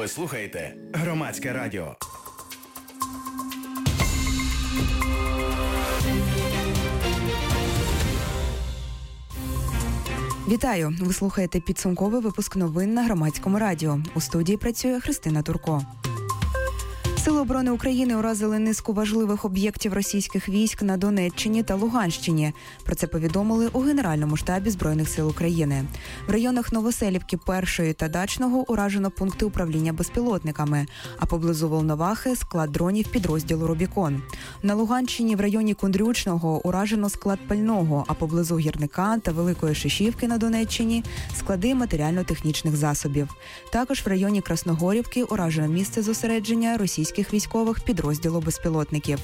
слухаєте Громадське радіо. Вітаю! Ви слухаєте підсумковий випуск новин на Громадському радіо. У студії працює Христина Турко. Сили оборони України уразили низку важливих об'єктів російських військ на Донеччині та Луганщині. Про це повідомили у Генеральному штабі Збройних сил України. В районах Новоселівки, Першої та Дачного уражено пункти управління безпілотниками, а поблизу Волновахи – склад дронів підрозділу «Рубікон». На Луганщині в районі Кундрючного уражено склад пального, а поблизу Гірника та Великої Шишівки на Донеччині – склади матеріально-технічних засобів. Також в районі Красногорівки уражено місце зосередження російських військових підрозділу безпілотників.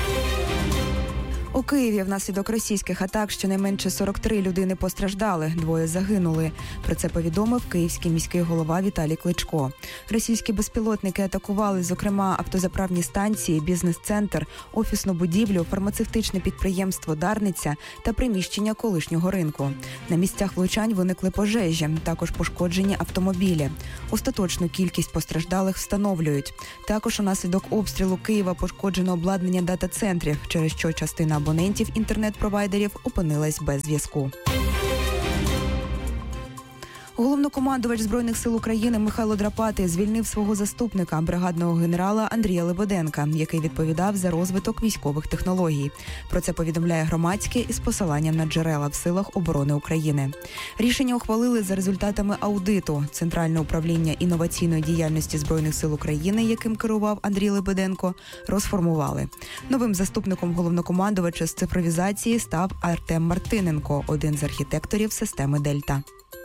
У Києві внаслідок російських атак щонайменше 43 людини постраждали, 2 загинули. Про це повідомив київський міський голова Віталій Кличко. Російські безпілотники атакували, зокрема, автозаправні станції, бізнес-центр, офісну будівлю, фармацевтичне підприємство «Дарниця» та приміщення колишнього ринку. На місцях влучань виникли пожежі, також пошкоджені автомобілі. Остаточну кількість постраждалих встановлюють. Також унаслідок обстрілу Києва пошкоджено обладнання дата-центрів, через що частина абонентів інтернет-провайдерів опинилась без зв'язку. Головнокомандувач Збройних сил України Михайло Драпатий звільнив свого заступника, бригадного генерала Андрія Лебеденка, який відповідав за розвиток військових технологій. Про це повідомляє Громадське із посиланням на джерела в силах оборони України. Рішення ухвалили за результатами аудиту. Центральне управління інноваційної діяльності Збройних сил України, яким керував Андрій Лебеденко, розформували. Новим заступником головнокомандувача з цифровізації став Артем Мартиненко, один з архітекторів системи «Дельта».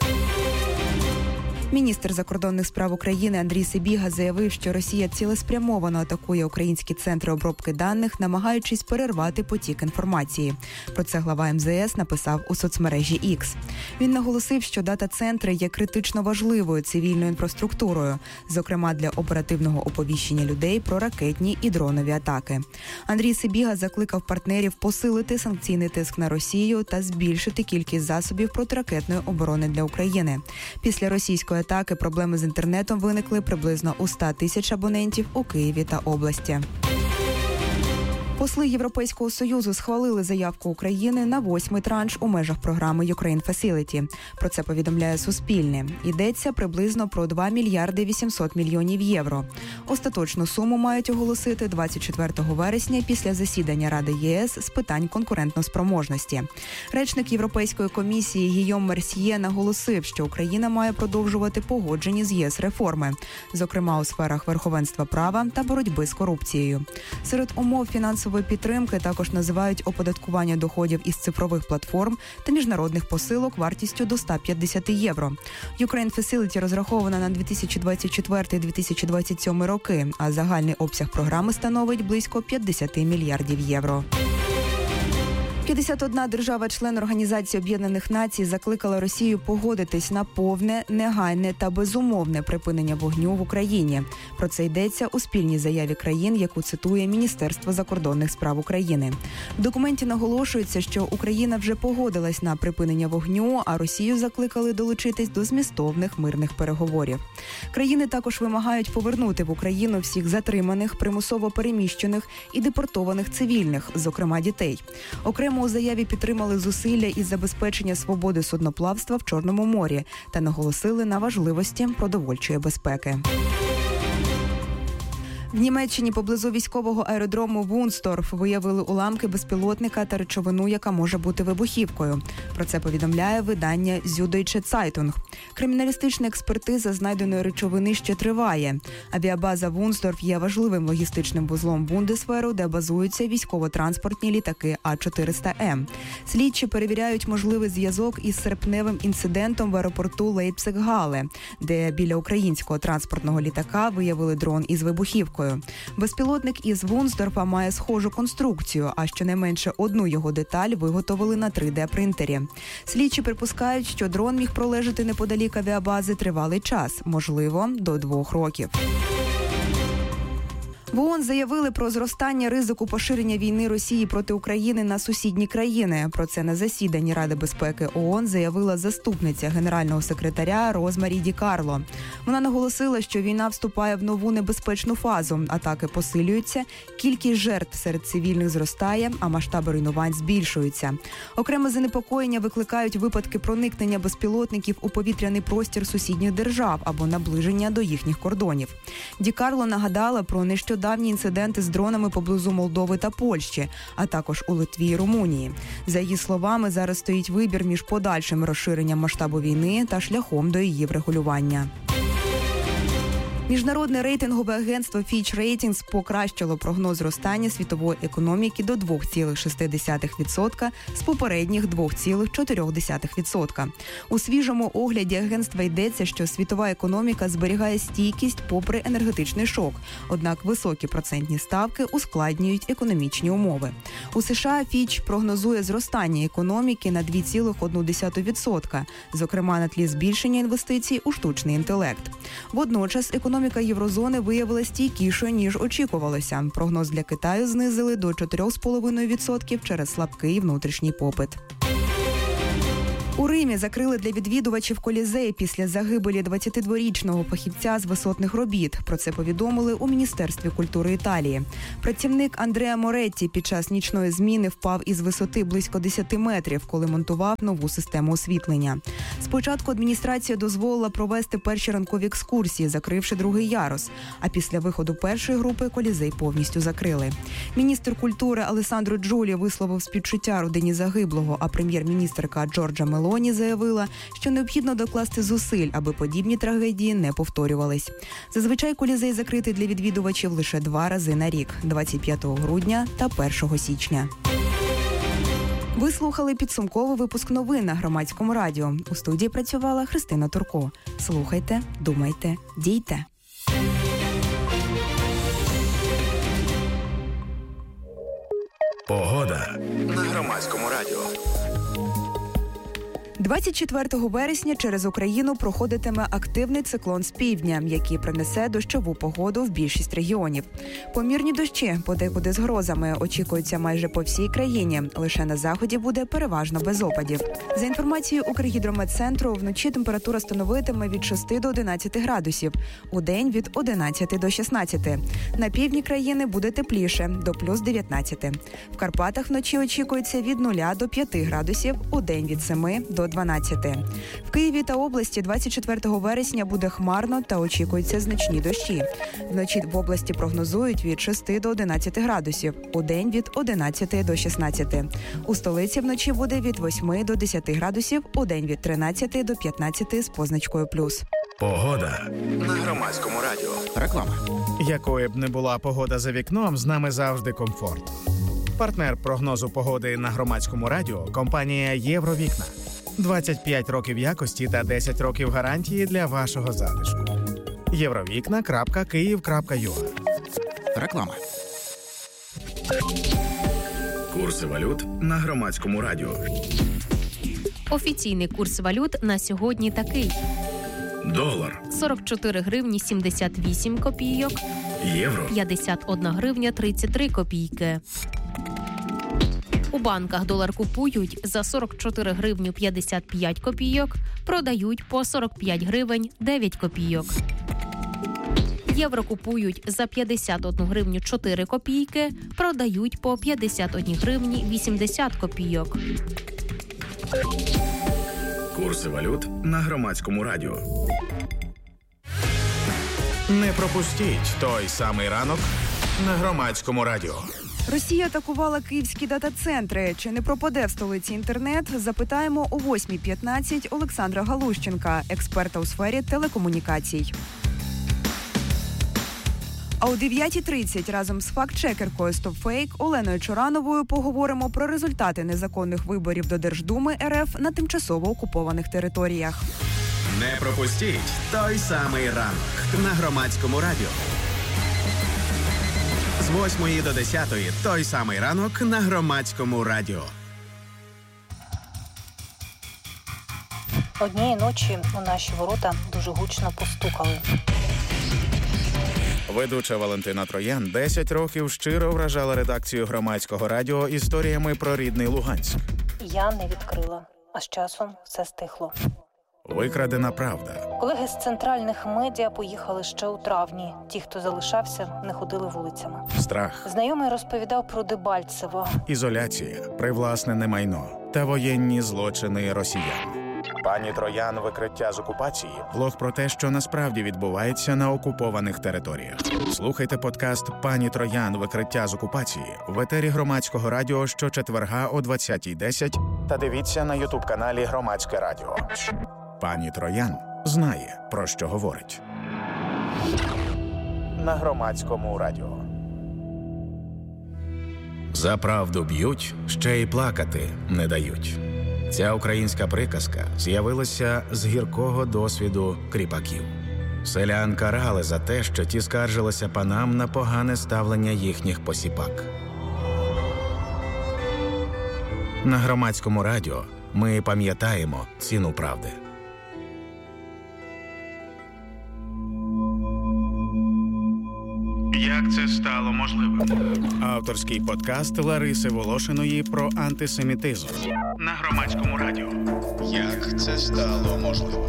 Міністр закордонних справ України Андрій Сибіга заявив, що Росія цілеспрямовано атакує українські центри обробки даних, намагаючись перервати потік інформації. Про це глава МЗС написав у соцмережі X. Він наголосив, що дата-центри є критично важливою цивільною інфраструктурою, зокрема для оперативного оповіщення людей про ракетні і дронові атаки. Андрій Сибіга закликав партнерів посилити санкційний тиск на Росію та збільшити кількість засобів протиракетної оборони для України. Після російської атаки проблеми з інтернетом виникли приблизно у 100 тисяч абонентів у Києві та області. Посли Європейського Союзу схвалили заявку України на 8-й транш у межах програми Ukraine Facility. Про це повідомляє Суспільне. Йдеться приблизно про 2 мільярди 800 мільйонів євро. Остаточну суму мають оголосити 24 вересня після засідання Ради ЄС з питань конкурентноспроможності. Речник Європейської комісії Гійом Мерсьє наголосив, що Україна має продовжувати погоджені з ЄС реформи, зокрема у сферах верховенства права та боротьби з корупцією. Серед умов фінансової підтримки також називають оподаткування доходів із цифрових платформ та міжнародних посилок вартістю до 150 євро. Ukraine Facility розрахована на 2024-2027 роки, а загальний обсяг програми становить близько 50 мільярдів євро. 51 держава-член Організації Об'єднаних Націй закликала Росію погодитись на повне, негайне та безумовне припинення вогню в Україні. Про це йдеться у спільній заяві країн, яку цитує Міністерство закордонних справ України. В документі наголошується, що Україна вже погодилась на припинення вогню, а Росію закликали долучитись до змістовних мирних переговорів. Країни також вимагають повернути в Україну всіх затриманих, примусово переміщених і депортованих цивільних, зокрема дітей. Окремо у заяві підтримали зусилля із забезпечення свободи судноплавства в Чорному морі та наголосили на важливості продовольчої безпеки. В Німеччині поблизу військового аеродрому Вунсторф виявили уламки безпілотника та речовину, яка може бути вибухівкою. Про це повідомляє видання Süddeutsche Zeitung. Криміналістична експертиза знайденої речовини ще триває. Авіабаза Вунсторф є важливим логістичним вузлом Бундесверу, де базуються військово-транспортні літаки А-400М. Слідчі перевіряють можливий зв'язок із серпневим інцидентом в аеропорту Лейпциг-Гале, де біля українського транспортного літака виявили дрон із вибухівкою. Безпілотник із Вунсдорфа має схожу конструкцію, а щонайменше одну його деталь виготовили на 3D-принтері. Слідчі припускають, що дрон міг пролежати неподалік авіабази тривалий час, можливо, до 2 років. В ООН заявили про зростання ризику поширення війни Росії проти України на сусідні країни. Про це на засіданні Ради безпеки ООН заявила заступниця генерального секретаря Розмарі Ді Карло. Вона наголосила, що війна вступає в нову небезпечну фазу. Атаки посилюються, кількість жертв серед цивільних зростає, а масштаби руйнувань збільшуються. Окреме занепокоєння викликають випадки проникнення безпілотників у повітряний простір сусідніх держав або наближення до їхніх кордонів. Ді Карло нагадала про нещодавні інциденти з дронами поблизу Молдови та Польщі, а також у Литві і Румунії. За її словами, зараз стоїть вибір між подальшим розширенням масштабу війни та шляхом до її врегулювання. Міжнародне рейтингове агентство Fitch Ratings покращило прогноз зростання світової економіки до 2,6% з попередніх 2,4%. У свіжому огляді агентства йдеться, що світова економіка зберігає стійкість попри енергетичний шок, однак високі процентні ставки ускладнюють економічні умови. У США Fitch прогнозує зростання економіки на 2,1%, зокрема на тлі збільшення інвестицій у штучний інтелект. Водночас економіка Єврозони виявилася стійкішою, ніж очікувалося. Прогноз для Китаю знизили до 4,5% через слабкий внутрішній попит. У Римі закрили для відвідувачів Колізей після загибелі 22-річного фахівця з висотних робіт. Про це повідомили у Міністерстві культури Італії. Працівник Андреа Моретті під час нічної зміни впав із висоти близько 10 метрів, коли монтував нову систему освітлення. Спочатку адміністрація дозволила провести перші ранкові екскурсії, закривши другий ярус. А після виходу першої групи Колізей повністю закрили. Міністр культури Алессандро Джулі висловив співчуття родині загиблого, а прем'єр-міністерка Джорджа Мелоні заявила, що необхідно докласти зусиль, аби подібні трагедії не повторювались. Зазвичай Колізей закритий для відвідувачів лише 2 рази на рік – 25 грудня та 1 січня. Ви слухали підсумковий випуск новин на Громадському радіо. У студії працювала Христина Турко. Слухайте, думайте, дійте. Погода на Громадському радіо. 24 вересня через Україну проходитиме активний циклон з півдня, який принесе дощову погоду в більшість регіонів. Помірні дощі, подекуди з грозами, очікуються майже по всій країні. Лише на заході буде переважно без опадів. За інформацією Укргідрометцентру, вночі температура становитиме від 6 до 11 градусів, удень від 11 до 16. На півдні країни буде тепліше, до плюс 19. В Карпатах вночі очікується від 0 до 5 градусів, удень від 7 до 12. В Києві та області 24 вересня буде хмарно та очікуються значні дощі. Вночі в області прогнозують від 6 до 11 градусів, удень від 11 до 16. У столиці вночі буде від 8 до 10 градусів, удень від 13 до 15 з позначкою плюс. Погода на Громадському радіо. Реклама. Якою б не була погода за вікном, з нами завжди комфорт. Партнер прогнозу погоди на Громадському радіо – компанія «Євровікна». 25 років якості та 10 років гарантії для вашого затишку. Євровікна.Київ.ua. Реклама. Курси валют на Громадському радіо. Офіційний курс валют на сьогодні такий. Долар 44 гривні 78 копійок. Євро 51 гривня 33 копійки. У банках долар купують за 44 гривню 55 копійок, продають по 45 гривень 9 копійок. Євро купують за 51 гривню 4 копійки, продають по 51 гривні 80 копійок. Курси валют на Громадському радіо. Не пропустіть той самий ранок на Громадському радіо. Росія атакувала київські дата-центри. Чи не пропаде в столиці інтернет? Запитаємо о 8:15 Олександра Галущенка, експерта у сфері телекомунікацій. А о 9:30 разом з факт-чекеркою StopFake Оленою Чорановою поговоримо про результати незаконних виборів до Держдуми РФ на тимчасово окупованих територіях. Не пропустіть той самий ранок на Громадському радіо. З 8 до 10 той самий ранок на Громадському радіо. Однієї ночі у наші ворота дуже гучно постукали. Ведуча Валентина Троян 10 років щиро вражала редакцію Громадського радіо історіями про рідний Луганськ. Я не відкрила, а з часом все стихло. Викрадена правда. Колеги з центральних медіа поїхали ще у травні. Ті, хто залишався, не ходили вулицями. Страх. Знайомий розповідав про Дебальцево. Ізоляція, привласнене майно та воєнні злочини росіян. Пані Троян. Викриття з окупації. Влог про те, що насправді відбувається на окупованих територіях. Слухайте подкаст «Пані Троян. Викриття з окупації» в етері Громадського радіо щочетверга о 20:10 та дивіться на ютуб-каналі Громадське радіо. Пані Троян знає, про що говорить. На Громадському радіо. За правду б'ють, ще й плакати не дають. Ця українська приказка з'явилася з гіркого досвіду кріпаків. Селян карали за те, що ті скаржилися панам на погане ставлення їхніх посіпак. На Громадському радіо ми пам'ятаємо ціну правди. Як це стало можливим? Авторський подкаст Лариси Волошиної про антисемітизм на Громадському радіо. Як це стало можливим?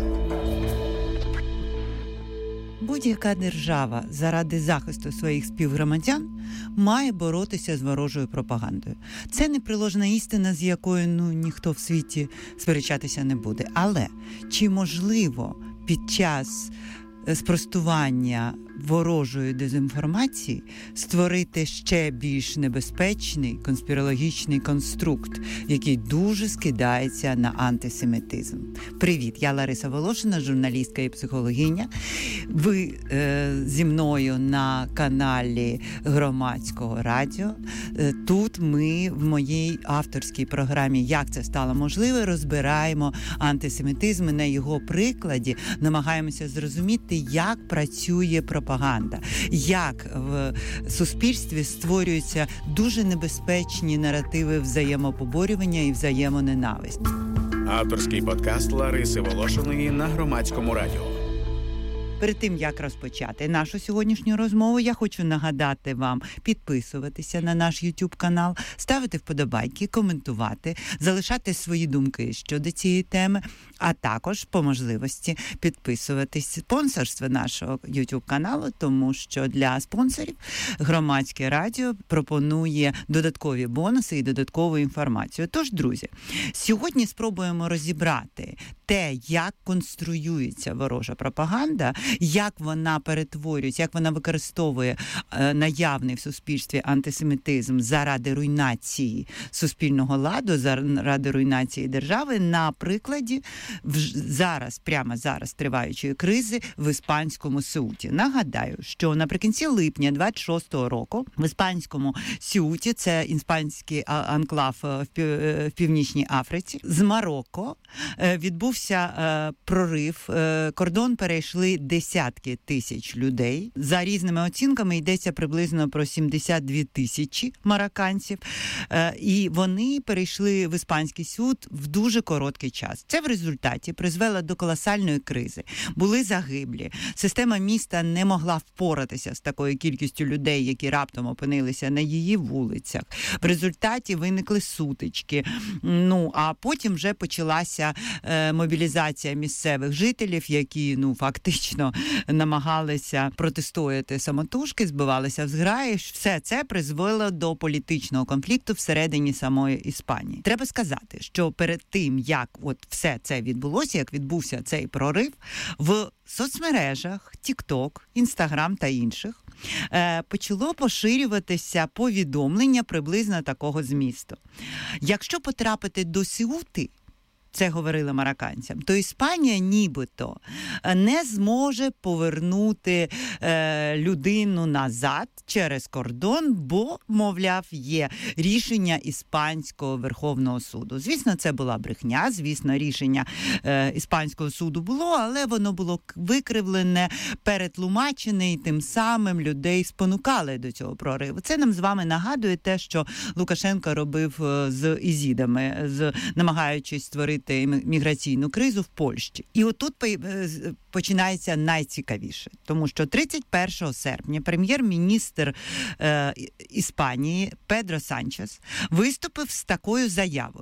Будь-яка держава заради захисту своїх співгромадян має боротися з ворожою пропагандою. Це непреложна істина, з якою ніхто в світі сперечатися не буде. Але чи можливо під час спростування ворожої дезінформації створити ще більш небезпечний конспірологічний конструкт, який дуже скидається на антисемітизм? Привіт, я Лариса Волошина, журналістка і психологиня. Ви зі мною на каналі Громадського радіо. Тут ми в моїй авторській програмі «Як це стало можливе» розбираємо антисемітизм і на його прикладі намагаємося зрозуміти, як працює пропаганда, як в суспільстві створюються дуже небезпечні наративи взаємопоборювання і взаємоненависті. Авторський подкаст Лариси Волошиної на Громадському радіо. Перед тим, як розпочати нашу сьогоднішню розмову, я хочу нагадати вам підписуватися на наш YouTube-канал, ставити вподобайки, коментувати, залишати свої думки щодо цієї теми, а також, по можливості, підписуватись спонсорство нашого YouTube-каналу, тому що для спонсорів Громадське радіо пропонує додаткові бонуси і додаткову інформацію. Тож, друзі, сьогодні спробуємо розібрати те, як конструюється ворожа пропаганда, як вона перетворюється, як вона використовує наявний в суспільстві антисемітизм заради руйнації суспільного ладу, заради руйнації держави на прикладі прямо зараз триваючої кризи в іспанському Сеуті. Нагадаю, що наприкінці липня 26-го року в іспанському Сеуті, це іспанський анклав в Північній Африці, з Марокко відбувся прорив, кордон перейшли десятки тисяч людей. За різними оцінками йдеться приблизно про 72 тисячі марокканців. І вони перейшли в іспанський Сеут в дуже короткий час. Це в результаті призвело до колосальної кризи. Були загиблі. Система міста не могла впоратися з такою кількістю людей, які раптом опинилися на її вулицях. В результаті виникли сутички. А потім вже почалася мобілізація місцевих жителів, які, фактично намагалися протистояти самотужки, збивалися в зграї. Все це призвело до політичного конфлікту всередині самої Іспанії. Треба сказати, що перед тим, як все це відбулося, як відбувся цей прорив, в соцмережах TikTok, Instagram та інших почало поширюватися повідомлення приблизно такого змісту. Якщо потрапити до Сеути, це говорили марокканцям, то Іспанія нібито не зможе повернути людину назад через кордон, бо, мовляв, є рішення Іспанського Верховного суду. Звісно, це була брехня, звісно, рішення Іспанського суду було, але воно було викривлене, перетлумачене, і тим самим людей спонукали до цього прориву. Це нам з вами нагадує те, що Лукашенко робив з ізідами, намагаючись створити міграційну кризу в Польщі. І отут починається найцікавіше, тому що 31 серпня прем'єр-міністр Іспанії Педро Санчес виступив з такою заявою.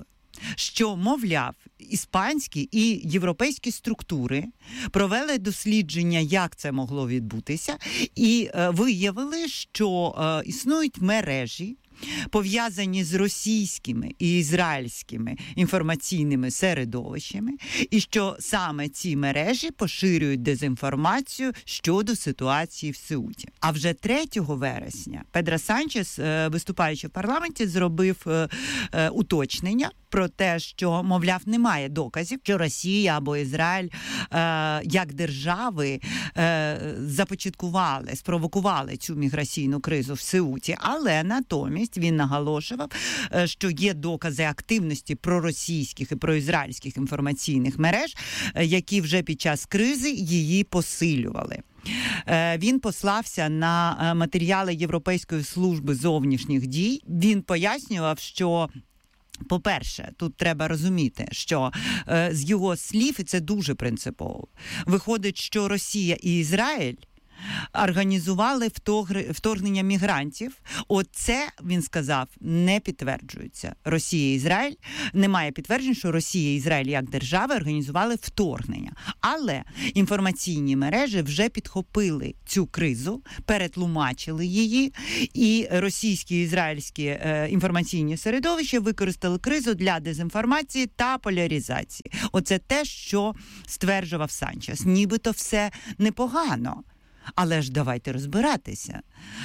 що, мовляв, іспанські і європейські структури провели дослідження, як це могло відбутися, і виявили, що існують мережі, пов'язані з російськими і ізраїльськими інформаційними середовищами, і що саме ці мережі поширюють дезінформацію щодо ситуації в Сеуті. А вже 3 вересня Педро Санчес, виступаючи в парламенті, зробив уточнення про те, що, мовляв, немає доказів, що Росія або Ізраїль як держави започаткували, спровокували цю міграційну кризу в Сеуті, але натомість він наголошував, що є докази активності проросійських і проізраїльських інформаційних мереж, які вже під час кризи її посилювали. Він послався на матеріали Європейської служби зовнішніх дій. Він пояснював, що по-перше, тут треба розуміти, що з його слів, і це дуже принципово, виходить, що Росія і Ізраїль організували вторгнення мігрантів. Оце, він сказав, не підтверджується. Росія і Ізраїль, немає підтверджень, що Росія і Ізраїль як держави організували вторгнення. Але інформаційні мережі вже підхопили цю кризу, перетлумачили її, і російські і ізраїльські інформаційні середовища використали кризу для дезінформації та поляризації. Оце те, що стверджував Санчес. Нібито все непогано. Але ж давайте розбиратися.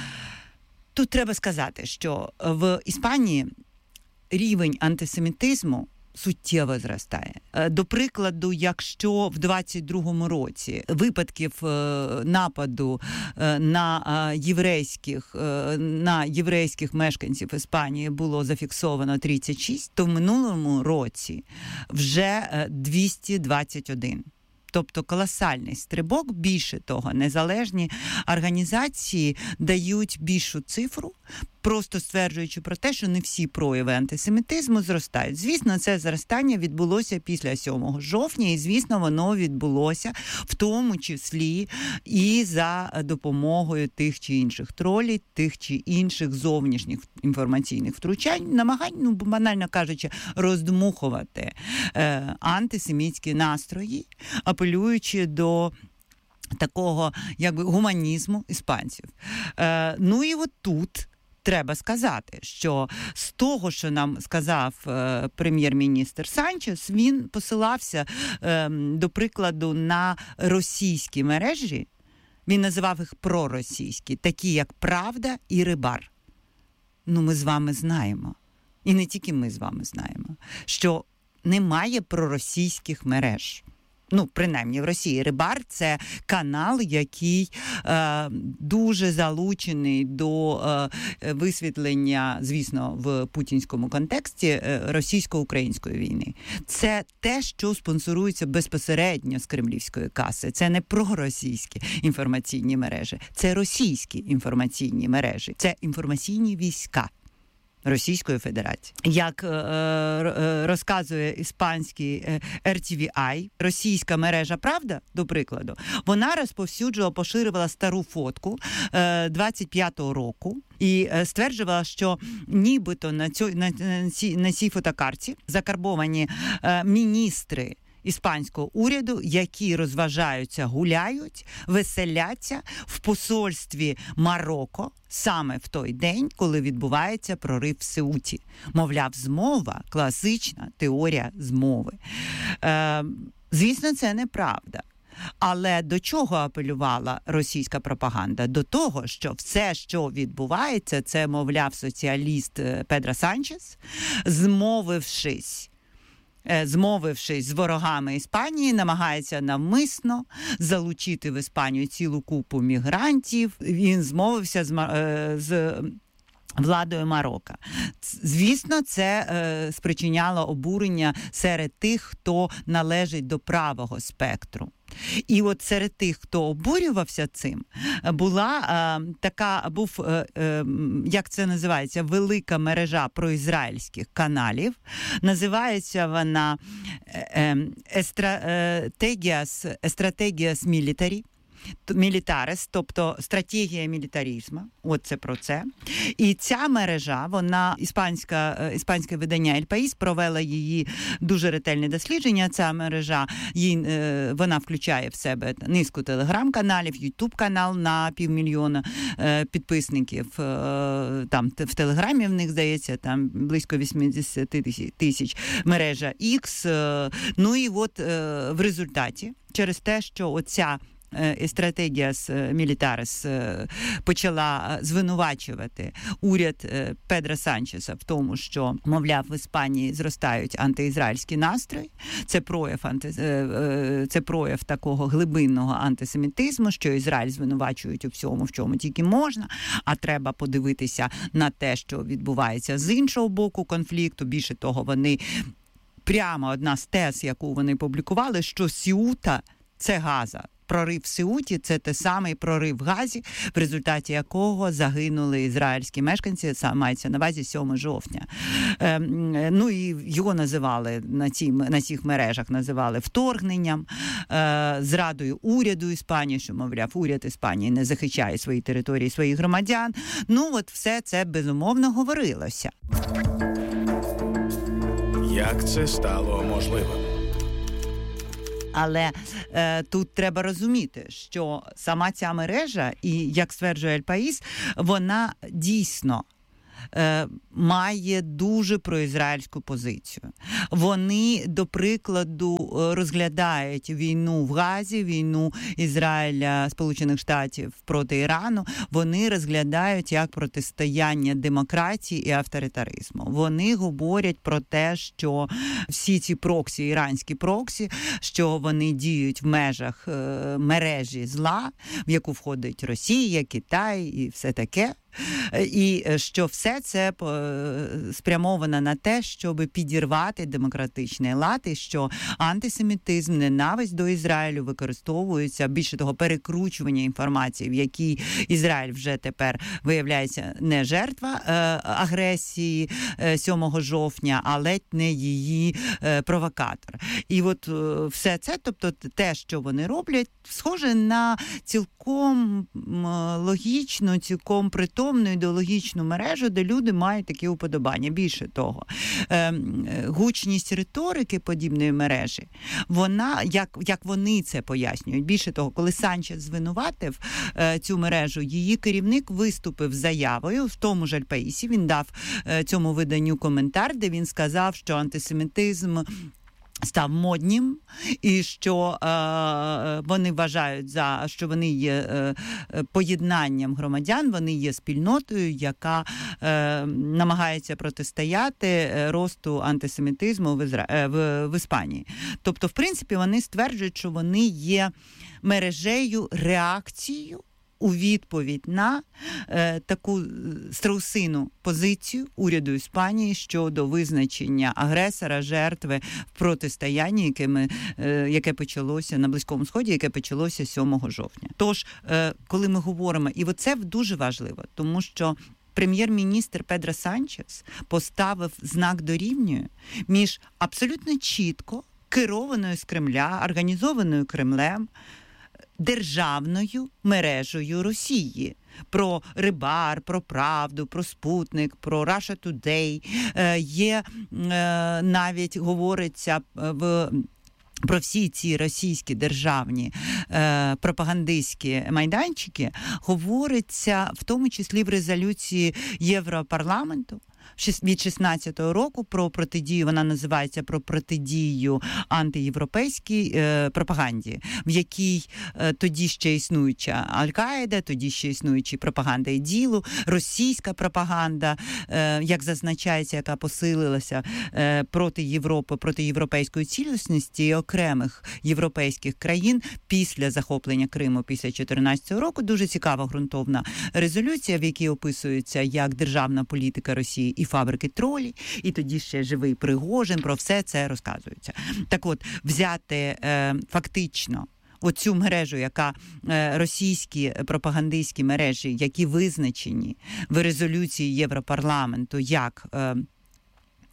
Тут треба сказати, що в Іспанії рівень антисемітизму суттєво зростає. До прикладу, якщо в 22-му році випадків нападу на єврейських мешканців Іспанії було зафіксовано 36, то в минулому році вже 221. Тобто колосальний стрибок. Більше того, незалежні організації дають більшу цифру, просто стверджуючи про те, що не всі прояви антисемітизму зростають. Звісно, це зростання відбулося після 7 жовтня, і, звісно, воно відбулося в тому числі і за допомогою тих чи інших тролів, тих чи інших зовнішніх інформаційних втручань, намагань, банально кажучи, роздмухувати антисемітські настрої, апелюючи до такого, гуманізму іспанців. І от тут треба сказати, що з того, що нам сказав прем'єр-міністр Санчес, він посилався, до прикладу, на російські мережі, він називав їх проросійські, такі як «Правда» і «Рибар». Ми з вами знаємо, і не тільки ми з вами знаємо, що немає проросійських мереж. Принаймні в Росії. «Рибар» – це канал, який дуже залучений до висвітлення, звісно, в путінському контексті російсько-української війни. Це те, що спонсорується безпосередньо з кремлівської каси. Це не проросійські інформаційні мережі, це російські інформаційні мережі, це інформаційні війська Російської Федерації. Як розказує іспанський RTVI, російська мережа «Правда», до прикладу, вона поширювала стару фотку 25-го року і стверджувала, що нібито на цій фотокарті закарбовані міністри іспанського уряду, які розважаються, гуляють, веселяться в посольстві Марокко саме в той день, коли відбувається прорив в Сеуті. Мовляв, змова, класична теорія змови. Звісно, це неправда. Але до чого апелювала російська пропаганда? До того, що все, що відбувається, це, мовляв, соціаліст Педро Санчес, змовившись з ворогами Іспанії, намагається навмисно залучити в Іспанію цілу купу мігрантів. Він змовився з владою Марокко. Звісно, це спричиняло обурення серед тих, хто належить до правого спектру. І от серед тих, хто обурювався цим, як це називається, велика мережа проізраїльських каналів. Називається вона Estrategias Military. мілітарис, тобто стратегія мілітаризму. От це про це. І ця мережа, вона, іспанське видання «Ель Паїс» провела її дуже ретельне дослідження. Ця мережа, вона включає в себе низку телеграм-каналів, ютуб-канал на 500 000 підписників. Там в Телеграмі в них, здається, там близько 80 тисяч, мережа X. Ну і от в результаті, через те, що оця стратегія з мілітарис почала звинувачувати уряд Педро Санчеса в тому, що, мовляв, в Іспанії зростають антиізраїльські настрої. Це прояв такого глибинного антисемітизму, що Ізраїль звинувачують у всьому, в чому тільки можна, а треба подивитися на те, що відбувається з іншого боку конфлікту. Більше того, вони прямо одна з тез, яку вони публікували, що Сіута – це Газа. Прорив в Сеуті – це той самий прорив в Газі, в результаті якого загинули ізраїльські мешканці, мається на увазі 7 жовтня. Ну і його називали, на цих мережах називали вторгненням, зрадою уряду Іспанії, що, мовляв, уряд Іспанії не захищає свої території, своїх громадян. Ну от все це безумовно говорилося. Як це стало можливим? Але тут треба розуміти, що сама ця мережа, і, як стверджує «Ель Паїс», вона дійсно має дуже проізраїльську позицію. Вони, до прикладу, розглядають війну в Газі, війну Ізраїля, Сполучених Штатів проти Ірану, вони розглядають як протистояння демократії і авторитаризму. Вони говорять про те, що всі ці проксі, іранські проксі, що вони діють в межах мережі зла, в яку входить Росія, Китай і все таке. І що все це спрямовано на те, щоб підірвати демократичний лад, і що антисемітизм, ненависть до Ізраїлю використовуються, більше того, перекручування інформації, в якій Ізраїль вже тепер виявляється не жертва агресії 7 жовтня, а ледь не її провокатор. І от все це, тобто те, що вони роблять, схоже на цілком логічну, цілком притомну ідеологічну мережу, де люди мають такі уподобання. Більше того, гучність риторики подібної мережі, вона, як вони це пояснюють, більше того, коли Санчес звинуватив цю мережу, її керівник виступив з заявою в тому ж «Ель Паїсі», він дав цьому виданню коментар, де він сказав, що антисемітизм став моднім, і що вони вважають, що вони є поєднанням громадян, вони є спільнотою, яка намагається протистояти росту антисемітизму в Іспанії. Тобто, в принципі, вони стверджують, що вони є мережею, реакцією у відповідь на таку страусину позицію уряду Іспанії щодо визначення агресора, жертви в протистоянні, яке почалося на Близькому Сході, яке почалося 7 жовтня. Тож, коли ми говоримо, і оце дуже важливо, тому що прем'єр-міністр Педро Санчес поставив знак дорівнює між абсолютно чітко керованою з Кремля, організованою Кремлем, державною мережею Росії. Про Рибар, про Правду, про Спутник, про Russia Today. Є навіть, говориться про всі ці російські державні пропагандистські майданчики, говориться в тому числі в резолюції Європарламенту від 16-го року про протидію, вона називається «Про протидію антиєвропейській пропаганді», в якій тоді ще існуюча Аль-Каїда, тоді ще існуючі пропаганда іділу, російська пропаганда, як зазначається, яка посилилася проти Європи, проти європейської цілісності і окремих європейських країн після захоплення Криму, після 14-го року. Дуже цікава ґрунтовна резолюція, в якій описується як державна політика Росії і фабрики тролі, і тоді ще живий Пригожин, про все це розказується. Так от, взяти фактично оцю мережу, яка російські пропагандистські мережі, які визначені в резолюції Європарламенту як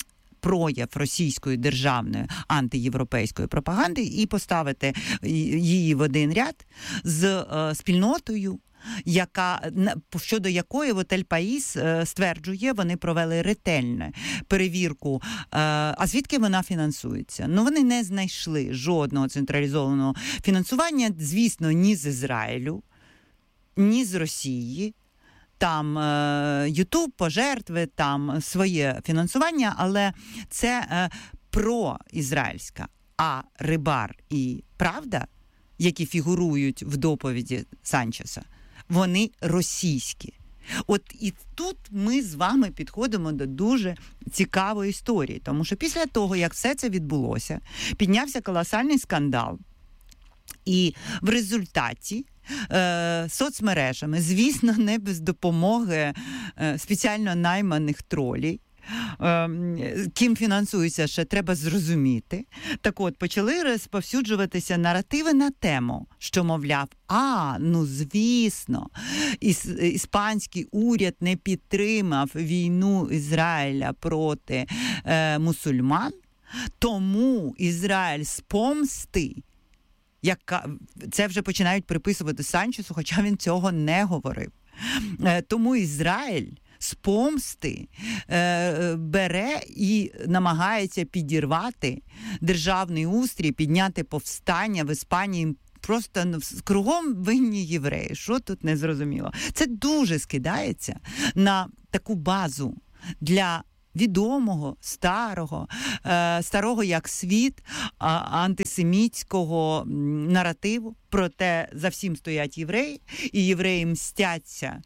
прояв російської державної антиєвропейської пропаганди і поставити її в один ряд з спільнотою, щодо якої Ель Паїс стверджує, вони провели ретельну перевірку, а звідки вона фінансується. Вони не знайшли жодного централізованого фінансування, звісно, ні з Ізраїлю, ні з Росії. Там Ютуб, пожертви, там своє фінансування, але це проізраїльська. А Рибар і Правда, які фігурують в доповіді Санчеса, вони російські. От і тут ми з вами підходимо до дуже цікавої історії, тому що після того, як все це відбулося, піднявся колосальний скандал. І в результаті соцмережами, звісно, не без допомоги спеціально найманих тролей, ким фінансується, ще треба зрозуміти. Так от, почали розповсюджуватися наративи на тему, що, мовляв, звісно, іспанський уряд не підтримав війну Ізраїля проти мусульман, тому Ізраїль з помсти, це вже починають приписувати Санчесу, хоча він цього не говорив. Тому Ізраїль з помсти бере і намагається підірвати державний устрій, підняти повстання в Іспанії. Просто кругом винні євреї. Що тут не зрозуміло? Це дуже скидається на таку базу для відомого, старого як світ, антисемітського наративу. Проте за всім стоять євреї, і євреї мстяться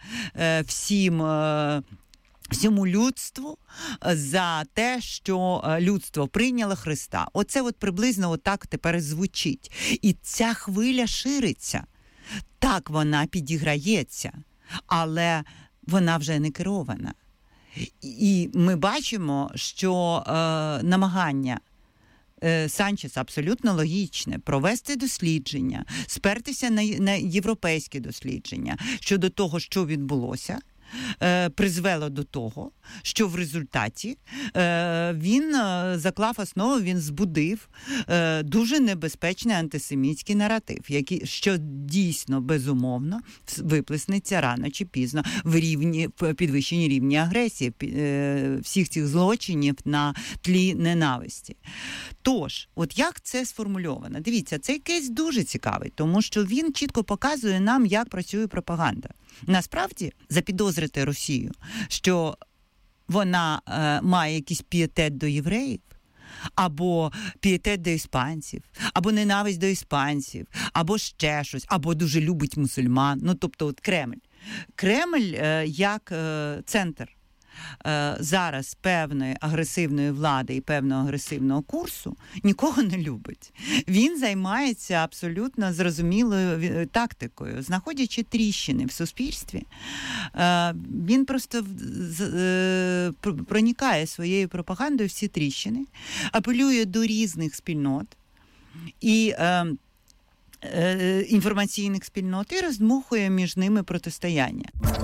всьому людству за те, що людство прийняло Христа. Оце приблизно отак тепер звучить. І ця хвиля шириться. Так, вона підіграється, але вона вже не керована. І ми бачимо, що намагання Санчеса абсолютно логічне – провести дослідження, спертися на європейські дослідження щодо того, що відбулося, призвело до того, що в результаті він заклав основу, він збудив дуже небезпечний антисемітський наратив, що дійсно, безумовно, виплеснеться рано чи пізно в підвищенні рівні агресії, всіх цих злочинів на тлі ненависті. Тож, як це сформульовано? Дивіться, цей кейс дуже цікавий, тому що він чітко показує нам, як працює пропаганда. Насправді, запідозрити Росію, що вона має якийсь пієтет до євреїв, або пієтет до іспанців, або ненависть до іспанців, або ще щось, або дуже любить мусульман. Тобто Кремль. Кремль як центр зараз певної агресивної влади і певного агресивного курсу нікого не любить. Він займається абсолютно зрозумілою тактикою. Знаходячи тріщини в суспільстві, він просто проникає своєю пропагандою в ці тріщини, апелює до різних спільнот і інформаційних спільнот і роздмухує між ними протистояння.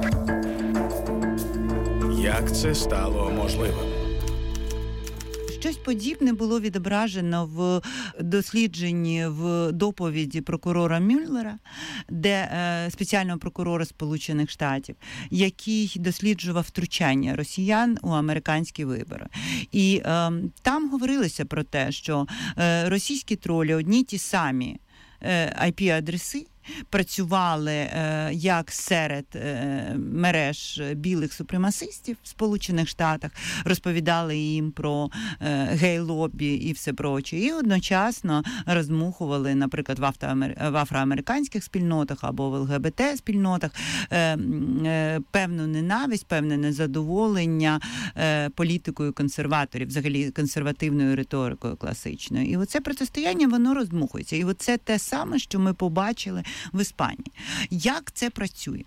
Як це стало можливим? Щось подібне було відображено в дослідженні в доповіді прокурора Мюллера, спеціального прокурора Сполучених Штатів, який досліджував втручання росіян у американські вибори. І там говорилося про те, що російські тролі одні й ті самі IP-адреси працювали як серед мереж білих супремасистів в Сполучених Штатах, розповідали їм про гей-лобі і все проче, і одночасно роздмухували, наприклад, в афроамериканських спільнотах або в ЛГБТ-спільнотах певну ненависть, певне незадоволення політикою консерваторів, взагалі консервативною риторикою класичною. І оце протистояння, воно роздмухується. І оце те саме, що ми побачили в Іспанії. Як це працює?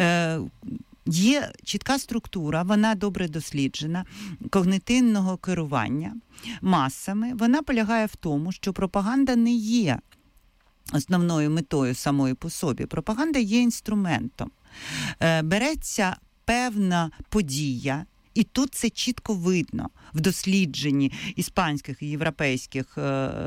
Є чітка структура, вона добре досліджена, когнитивного керування масами. Вона полягає в тому, що пропаганда не є основною метою самої по собі. Пропаганда є інструментом. Береться певна подія І тут це чітко видно в дослідженні іспанських і європейських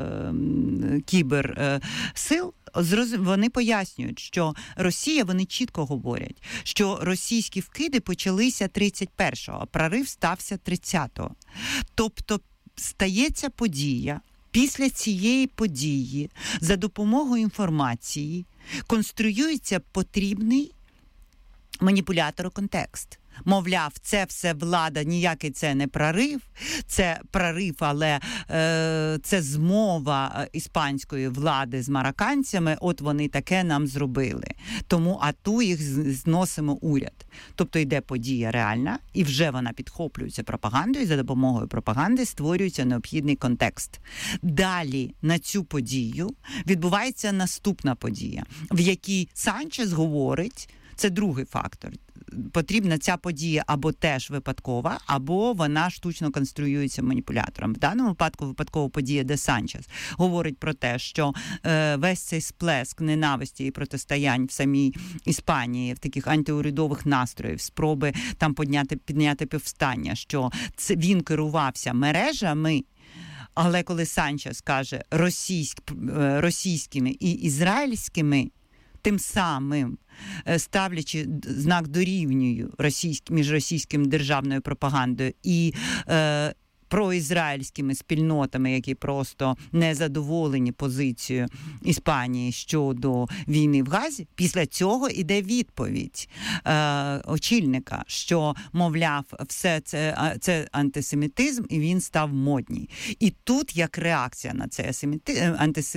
кіберсил. Вони пояснюють, що Росія, вони чітко говорять, що російські вкиди почалися 31-го, а прорив стався 30-го. Тобто стається подія, після цієї події за допомогою інформації конструюється потрібний маніпулятору контекст. Мовляв, це все влада, ніякий це не прорив, це прорив, але це змова іспанської влади з марокканцями, от вони таке нам зробили. Тому ату їх зносимо уряд. Тобто йде подія реальна, і вже вона підхоплюється пропагандою, і за допомогою пропаганди створюється необхідний контекст. Далі на цю подію відбувається наступна подія, в якій Санчес говорить, це другий фактор, потрібна ця подія або теж випадкова, або вона штучно конструюється маніпулятором. В даному випадку випадкова подія, де Санчес говорить про те, що весь цей сплеск ненависті і протистоянь в самій Іспанії, в таких антиурядових настроїв, спроби там підняти повстання, що він керувався мережами. Але коли Санчес каже російськими і ізраїльськими, тим самим ставлячи знак дорівнюю між російським державною пропагандою і проізраїльськими спільнотами, які просто не задоволені позицією Іспанії щодо війни в Газі, після цього іде відповідь очільника, що, мовляв, все це антисемітизм, і він став модній. І тут, як реакція на цей антисемітизм,